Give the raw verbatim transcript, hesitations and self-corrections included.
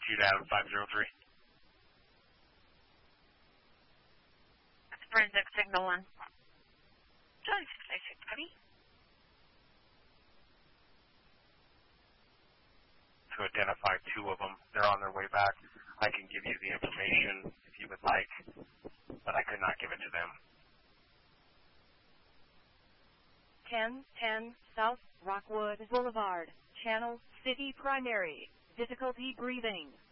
Pursuit Adam five zero three. Forensic signal one. John, six twenty. To identify two of them. They're on their way back. I can give you the information if you would like, but I could not give it to them. ten ten South Rockwood Boulevard, Channel City Primary. Difficulty breathing.